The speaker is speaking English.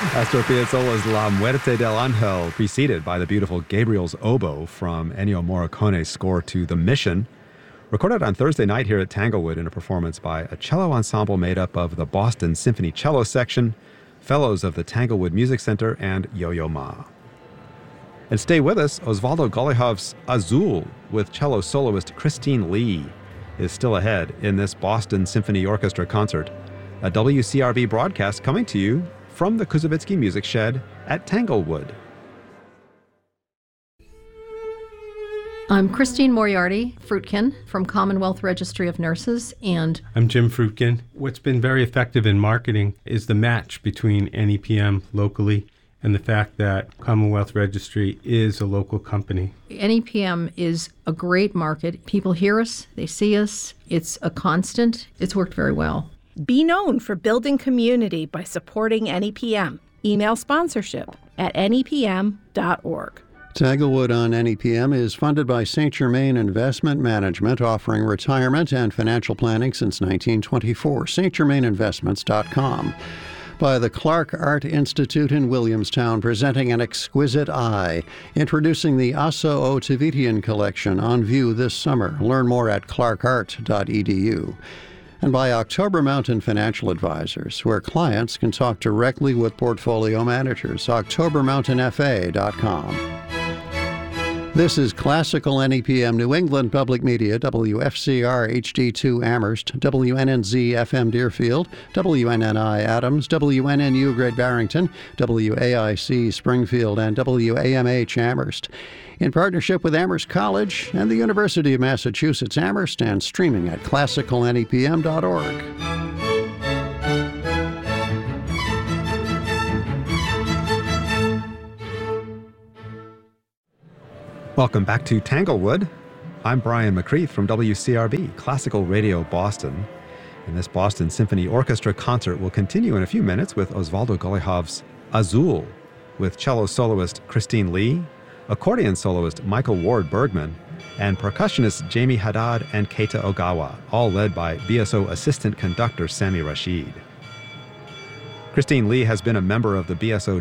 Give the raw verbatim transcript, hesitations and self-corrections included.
Astor Piazzolla's La Muerte del Ángel, preceded by the beautiful Gabriel's Oboe from Ennio Morricone's score to The Mission, recorded on Thursday night here at Tanglewood in a performance by a cello ensemble made up of the Boston Symphony Cello Section, fellows of the Tanglewood Music Center, and Yo-Yo Ma. And stay with us, Osvaldo Golijov's Azul with cello soloist Christine Lee is still ahead in this Boston Symphony Orchestra concert, a W C R B broadcast coming to you from the Kuzovitsky Music Shed at Tanglewood. I'm Christine Moriarty Fruitkin from Commonwealth Registry of Nurses, and I'm Jim Fruitkin. What's been very effective in marketing is the match between N E P M locally and the fact that Commonwealth Registry is a local company. N E P M is a great market. People hear us, they see us. It's a constant. It's worked very well. Be known for building community by supporting N E P M. Email sponsorship at N E P M dot org. Tanglewood on N E P M is funded by Saint Germain Investment Management, offering retirement and financial planning since nineteen twenty-four. Saint Germain Investments dot com. By the Clark Art Institute in Williamstown, presenting An Exquisite Eye, introducing the Asso Ottavitian collection on view this summer. Learn more at clark art dot e d u. And by October Mountain Financial Advisors, where clients can talk directly with portfolio managers. october mountain f a dot com. This is Classical N E P M New England Public Media, W F C R H D two Amherst, W N N Z F M Deerfield, W N N I Adams, W N N U Great Barrington, W A I C Springfield, and W A M H Amherst. In partnership with Amherst College and the University of Massachusetts Amherst, and streaming at classical N E P M dot org. Welcome back to Tanglewood. I'm Brian McCreath from W C R B, Classical Radio Boston. And this Boston Symphony Orchestra concert will continue in a few minutes with Osvaldo Golijov's Azul, with cello soloist Christine Lee, accordion soloist Michael Ward Bergman, and percussionists Jamie Haddad and Keita Ogawa, all led by B S O assistant conductor Sami Rashid. Christine Lee has been a member of the B S O